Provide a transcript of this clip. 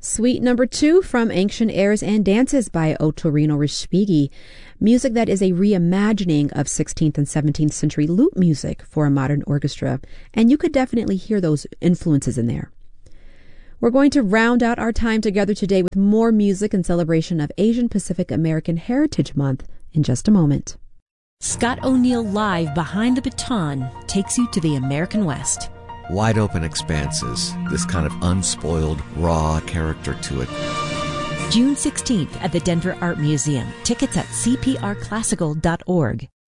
Suite number 2 from Ancient Airs and Dances by Ottorino Respighi, music that is a reimagining of 16th and 17th century lute music for a modern orchestra, and you could definitely hear those influences in there. We're going to round out our time together today with more music in celebration of Asian Pacific American Heritage Month in just a moment. Scott O'Neill Live Behind the Baton takes you to the American West. Wide open expanses, this kind of unspoiled, raw character to it. June 16th at the Denver Art Museum. Tickets at cprclassical.org.